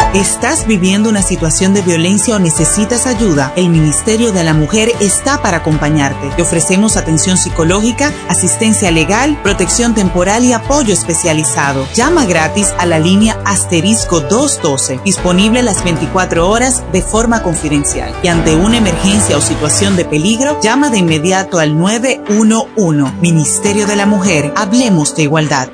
¿Estás viviendo una situación de violencia o necesitas ayuda? El Ministerio de la Mujer está para acompañarte. Te ofrecemos atención psicológica, asistencia legal, protección temporal y apoyo especializado. Llama gratis a la línea *212, disponible las 24 horas de forma confidencial. Y ante una emergencia o situación de peligro, llama de inmediato al 911. Ministerio de la Mujer, hablemos de igualdad.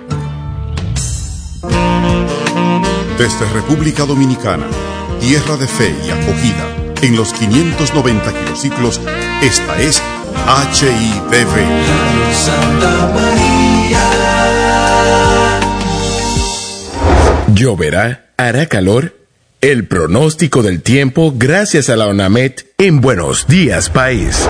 Desde República Dominicana, tierra de fe y acogida, en los 590 kilociclos, esta es HITV. Santa María. ¿Lloverá? ¿Hará calor? El pronóstico del tiempo gracias a la ONAMED en Buenos Días País.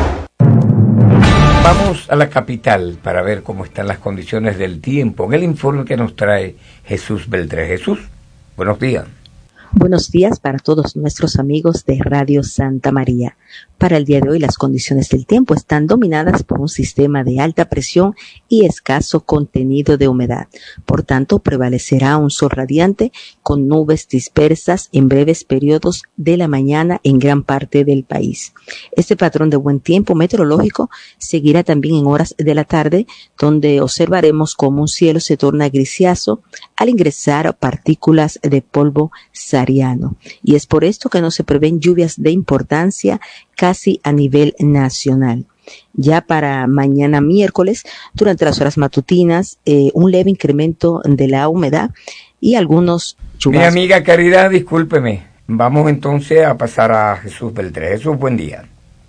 Vamos a la capital para ver cómo están las condiciones del tiempo en el informe que nos trae Jesús Beltré. Jesús, buenos días. Buenos días para todos nuestros amigos de Radio Santa María. Para el día de hoy las condiciones del tiempo están dominadas por un sistema de alta presión y escaso contenido de humedad. Por tanto, prevalecerá un sol radiante con nubes dispersas en breves periodos de la mañana en gran parte del país. Este patrón de buen tiempo meteorológico seguirá también en horas de la tarde, donde observaremos cómo un cielo se torna grisáceo al ingresar partículas de polvo sahariano. Y es por esto que no se prevén lluvias de importancia casi a nivel nacional. Ya para mañana miércoles, durante las horas matutinas, un leve incremento de la humedad y algunos chubascos. Mi amiga Caridad, discúlpeme. Vamos entonces a pasar a Jesús Beltré. Jesús, buen día.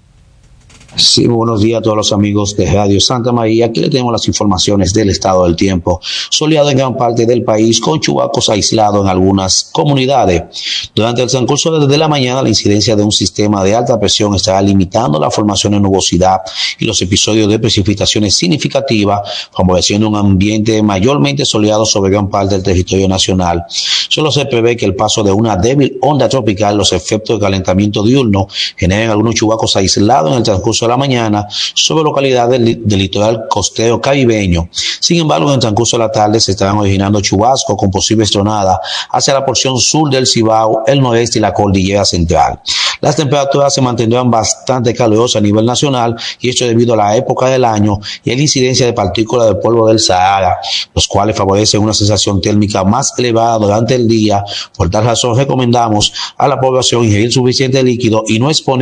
Sí, buenos días a todos los amigos de Radio Santa María. Aquí le tenemos las informaciones del estado del tiempo. Soleado en gran parte del país, con chubascos aislados en algunas comunidades. Durante el transcurso de la mañana, la incidencia de un sistema de alta presión estará limitando la formación de nubosidad y los episodios de precipitaciones significativas, favoreciendo un ambiente mayormente soleado sobre gran parte del territorio nacional. Solo se prevé que el paso de una débil onda tropical, los efectos de calentamiento diurno, generen algunos chubascos aislados en el transcurso de la mañana sobre localidades del litoral costero caribeño. Sin embargo, en el transcurso de la tarde se estarán originando chubascos con posibles tronadas hacia la porción sur del Cibao, el noreste y la cordillera central. Las temperaturas se mantendrán bastante calurosas a nivel nacional, y esto debido a la época del año y a la incidencia de partículas de polvo del Sahara, los cuales favorecen una sensación térmica más elevada durante el día. Por tal razón, recomendamos a la población ingerir suficiente líquido y no exponer